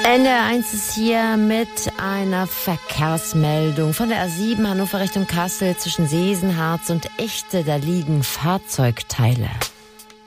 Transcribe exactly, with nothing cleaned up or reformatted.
N D R eins ist hier mit einer Verkehrsmeldung von der A sieben Hannover Richtung Kassel zwischen Sesenharz und Echte. Da liegen Fahrzeugteile.